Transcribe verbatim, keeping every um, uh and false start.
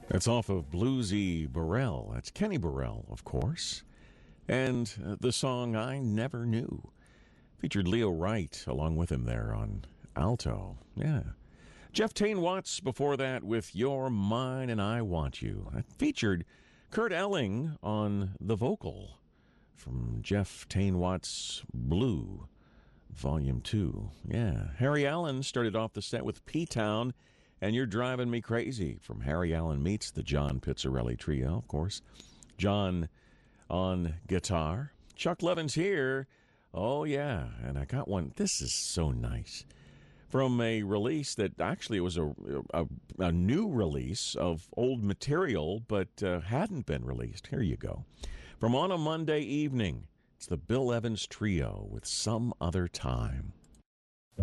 That's off of Bluesy Burrell. That's Kenny Burrell, of course. And uh, the song I Never Knew. Featured Leo Wright along with him there on alto. Yeah. Jeff Tain Watts before that with You're Mine and I Want You. That featured Kurt Elling on the vocal from Jeff Tain Watts' Blue, Volume two. Yeah. Harry Allen started off the set with P-Town and You're Driving Me Crazy from Harry Allen Meets the John Pizzarelli Trio, of course. John on guitar. Chuck Levin's here. Oh, yeah, and I got one. This is so nice. From a release that actually it was a, a, a new release of old material, but uh, hadn't been released. Here you go. From On a Monday Evening, it's the Bill Evans Trio with Some Other Time.